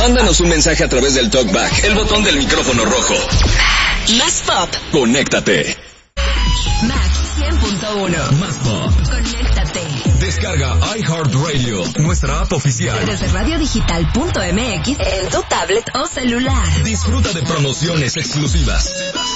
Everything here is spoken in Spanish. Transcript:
Mándanos un mensaje a través del TalkBack, el botón del micrófono rojo. Más pop. Conéctate. Max 100.1. Más pop. Conéctate. Descarga iHeartRadio, nuestra app oficial. Desde radiodigital.mx en tu tablet o celular. Disfruta de promociones exclusivas,